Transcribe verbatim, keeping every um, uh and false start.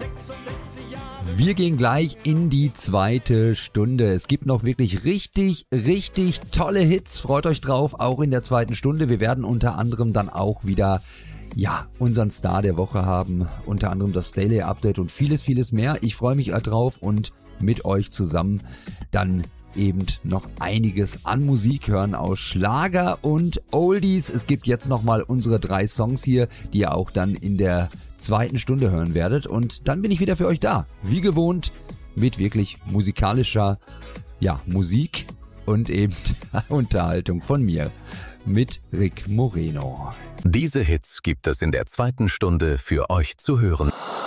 Wir gehen gleich in die zweite Stunde. Es gibt noch wirklich richtig, richtig tolle Hits. Freut euch drauf, auch in der zweiten Stunde. Wir werden unter anderem dann auch wieder, ja, unseren Star der Woche haben. Unter anderem das Daily Update und vieles, vieles mehr. Ich freue mich drauf und mit euch zusammen dann eben noch einiges an Musik hören aus Schlager und Oldies. Es gibt jetzt nochmal unsere drei Songs hier, die ihr auch dann in der zweiten Stunde hören werdet. Und dann bin ich wieder für euch da. Wie gewohnt mit wirklich musikalischer, ja, Musik und eben Unterhaltung von mir mit Rick Moreno. Diese Hits gibt es in der zweiten Stunde für euch zu hören.